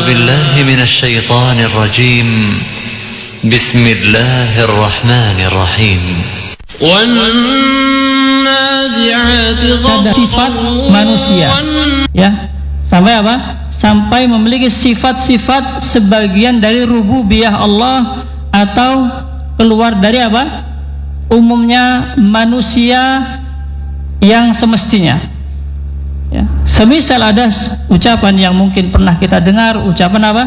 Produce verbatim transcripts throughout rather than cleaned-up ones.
بالله من الشيطان الرجيم بسم الله الرحمن الرحيم والنازعات غرقا sifat manusia ya, sampai apa? Sampai memiliki sifat-sifat sebagian dari rububiyah Allah atau keluar dari apa? Umumnya manusia yang semestinya. Ya. Semisal ada ucapan yang mungkin pernah kita dengar, ucapan apa?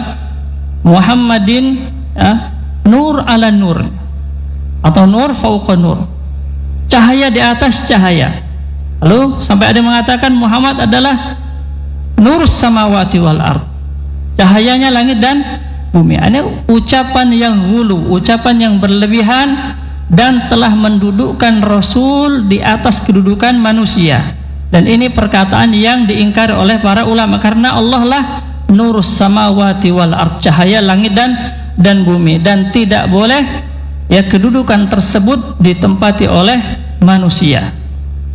Muhammadin ya, nur ala nur atau nur fauqa nur, cahaya di atas cahaya. Lalu sampai ada yang mengatakan Muhammad adalah nur samawati wal ard, cahayanya langit dan bumi. Ini ucapan yang hulu, ucapan yang berlebihan dan telah mendudukkan Rasul di atas kedudukan manusia. Dan ini perkataan yang diingkari oleh para ulama, karena Allah lah nur samawati wal ard, cahaya langit dan dan bumi, dan tidak boleh ya kedudukan tersebut ditempati oleh manusia.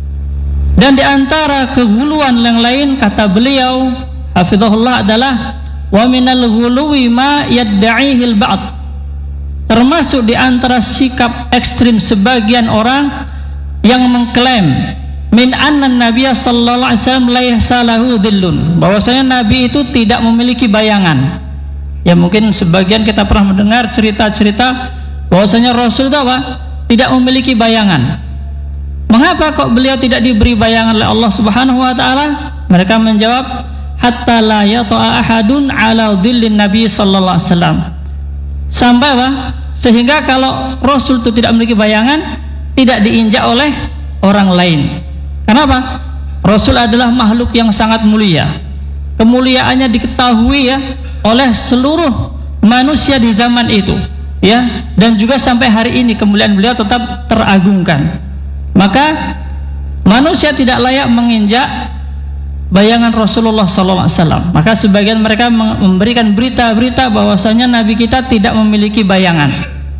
Dan di antara kehuluan yang lain, kata beliau hafizahullah, adalah wa minal ghuluwi ma yadda'ihi al-ba'd, termasuk di antara sikap ekstrim sebagian orang yang mengklaim min anna nabiyya sallallahu alaihi wasallam laysa lahu dhillun, bahwasanya nabi itu tidak memiliki bayangan. Ya, mungkin sebagian kita pernah mendengar cerita-cerita bahwasanya Rasul itu apa? Tidak memiliki bayangan. Mengapa kok beliau tidak diberi bayangan oleh Allah Subhanahu wa taala? Mereka menjawab, hatta la yata'a ahadun ala dhillin nabi sallallahu alaihi wasallam. Sampai apa? Sehingga kalau Rasul itu tidak memiliki bayangan, tidak diinjak oleh orang lain. Kenapa? Rasul adalah makhluk yang sangat mulia. Kemuliaannya diketahui ya oleh seluruh manusia di zaman itu, ya, dan juga sampai hari ini kemuliaan beliau tetap teragungkan. Maka manusia tidak layak menginjak bayangan Rasulullah sallallahu alaihi wasallam. Maka sebagian mereka memberikan berita-berita bahwasanya Nabi kita tidak memiliki bayangan.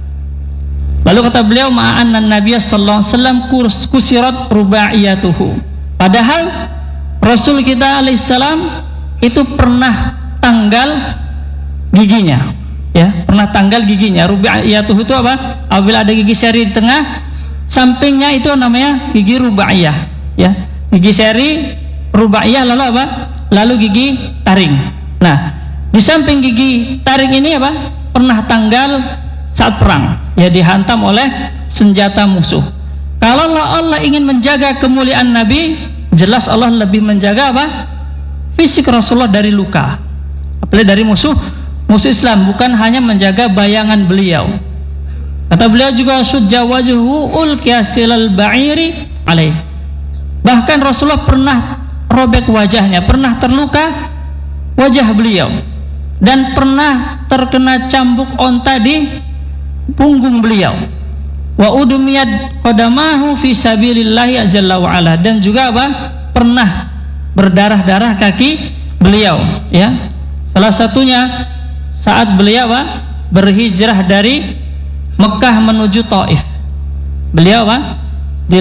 Lalu kata beliau, ma'anna Nabiya sallallahu alaihi wasallam kusirat rubaiyatuhu. Padahal Rasul kita alaihissalam itu pernah tanggal giginya, ya, pernah tanggal giginya. Rubaiyatuhu itu apa? Apabila ada gigi seri di tengah, sampingnya itu namanya gigi rubaiyah, ya. Gigi seri, rubaiyah, lalu apa? Lalu gigi taring. Nah, di samping gigi taring ini apa? Pernah tanggal saat perang, ya, dihantam oleh senjata musuh. Kalau Allah ingin menjaga kemuliaan Nabi, jelas Allah lebih menjaga apa? Fisik Rasulullah dari luka, apalagi dari musuh musuh Islam, bukan hanya menjaga bayangan beliau. Kata beliau juga, sujja wajhu ulqiyasilal ba'iri alaih. Bahkan Rasulullah pernah robek wajahnya, pernah terluka wajah beliau, dan pernah terkena cambuk onta di punggung beliau. Wa udumiyat qadamahu fi sabilillahi jalla wa ala, dan juga apa? Pernah berdarah-darah kaki beliau, ya. Salah satunya saat beliau apa? Berhijrah dari Mekah menuju Taif. Beliau apa?